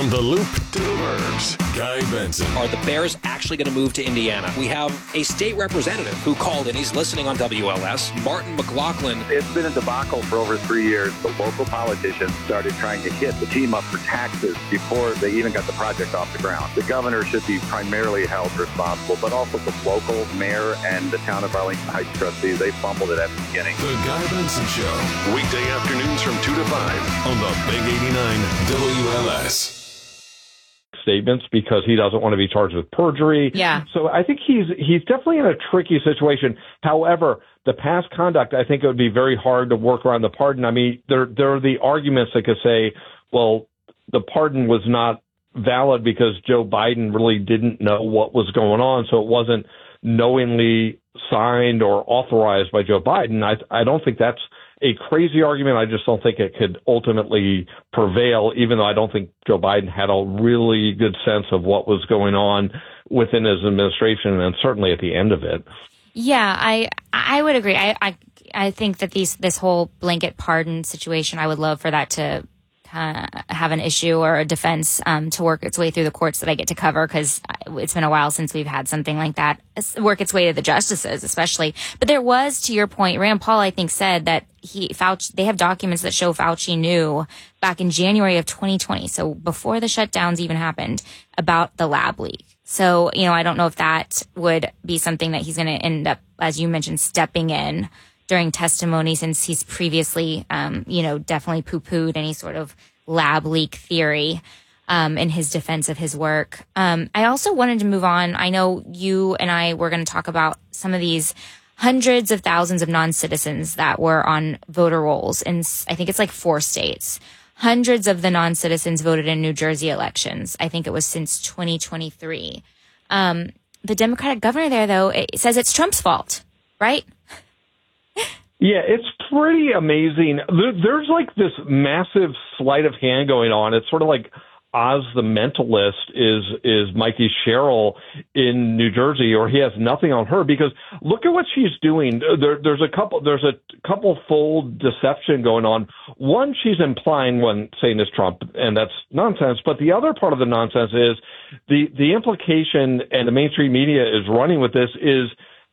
From the Loop to the Burbs, Guy Benson. Are the Bears actually going to move to Indiana? We have a state representative who called in. He's listening on WLS, Martin McLaughlin. It's been a debacle for over 3 years. The local politicians started trying to hit the team up for taxes before they even got the project off the ground. The governor should be primarily held responsible, but also the local mayor and the town of Arlington Heights trustees. They fumbled it at the beginning. The Guy Benson Show. Weekday afternoons from 2 to 5 on the Big 89 WLS. Statements because he doesn't want to be charged with perjury. Yeah. So I think he's definitely in a tricky situation. However, the past conduct, I think it would be very hard to work around the pardon. I mean, there are the arguments that could say, well, the pardon was not valid because Joe Biden really didn't know what was going on, so it wasn't knowingly signed or authorized by Joe Biden. I don't think that's a crazy argument. I just don't think it could ultimately prevail, even though I don't think Joe Biden had a really good sense of what was going on within his administration and certainly at the end of it. Yeah, I would agree. I think that this whole blanket pardon situation, I would love for that to have an issue or a defense to work its way through the courts that I get to cover, because it's been a while since we've had something like that work its way to the justices, especially. But there was, to your point, Rand Paul, I think, said that they have documents that show Fauci knew back in January of 2020, so before the shutdowns even happened, about the lab leak. So, I don't know if that would be something that he's going to end up, as you mentioned, stepping in during testimony, since he's previously, definitely poo-pooed any sort of lab leak theory in his defense of his work. I also wanted to move on. I know you and I were going to talk about some of these hundreds of thousands of non-citizens that were on voter rolls in, I think it's like 4 states. Hundreds of the non-citizens voted in New Jersey elections. I think it was since 2023. The Democratic governor there, though, it says it's Trump's fault, right? Yeah, it's pretty amazing. There's like this massive sleight of hand going on. It's sort of like Oz the Mentalist is Mikey Sherrill in New Jersey, or he has nothing on her, because look at what she's doing. There's a couple fold deception going on. One, she's implying when saying it's Trump, and that's nonsense. But the other part of the nonsense is the implication, and the mainstream media is running with this, is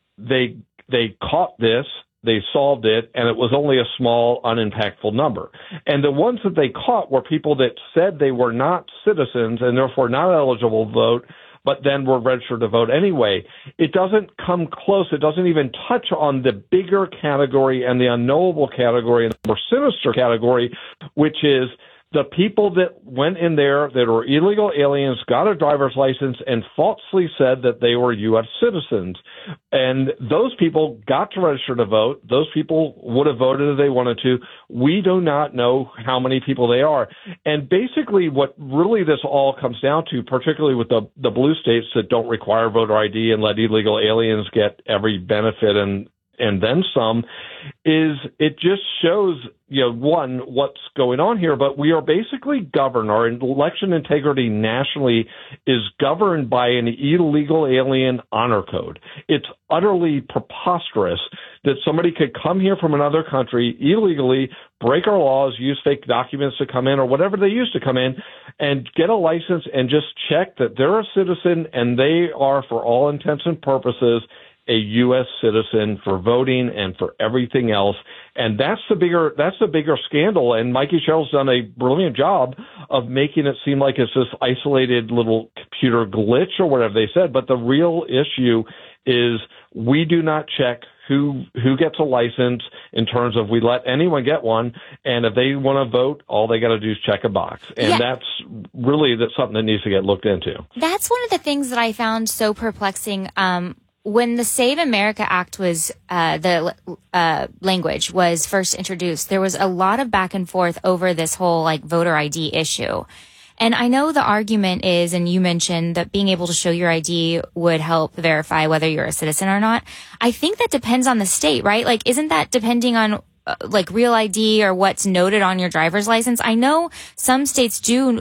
they caught this. They solved it, and it was only a small, unimpactful number. And the ones that they caught were people that said they were not citizens and therefore not eligible to vote, but then were registered to vote anyway. It doesn't come close. It doesn't even touch on the bigger category and the unknowable category and the more sinister category, which is the people that went in there that were illegal aliens, got a driver's license, and falsely said that they were U.S. citizens. And those people got to register to vote. Those people would have voted if they wanted to. We do not know how many people they are. And basically what really this all comes down to, particularly with the blue states that don't require voter ID and let illegal aliens get every benefit and then some, is it just shows, one, what's going on here, but we are basically governed, our election integrity nationally is governed by an illegal alien honor code. It's utterly preposterous that somebody could come here from another country illegally, break our laws, use fake documents to come in or whatever they use to come in, and get a license and just check that they're a citizen and they are, for all intents and purposes, a U.S. citizen for voting and for everything else. And that's the bigger scandal. And Mikey Sherrill's done a brilliant job of making it seem like it's this isolated little computer glitch or whatever they said. But the real issue is we do not check who gets a license in terms of we let anyone get one. And if they want to vote, all they got to do is check a box. And that's something that needs to get looked into. That's one of the things that I found so perplexing. When the Save America Act was, the language was first introduced, there was a lot of back and forth over this whole voter ID issue. And I know the argument is, and you mentioned that being able to show your ID would help verify whether you're a citizen or not. I think that depends on the state, right? Isn't that depending on real ID or what's noted on your driver's license? I know some states do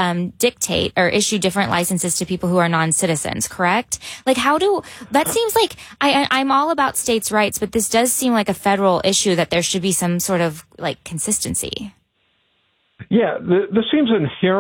dictate or issue different licenses to people who are non-citizens, correct? That seems like, I'm all about states' rights, but this does seem like a federal issue that there should be some sort of consistency. Yeah, this seems inherent.